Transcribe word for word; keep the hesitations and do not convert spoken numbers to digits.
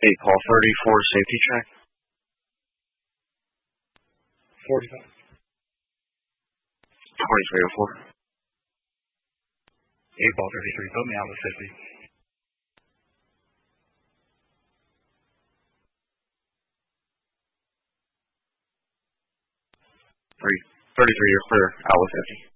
eight Paul thirty-four, safety check. forty-five. twenty-three oh four. eight Paul thirty-three, put me out with fifty. thirty-three, you're clear. Out with fifty.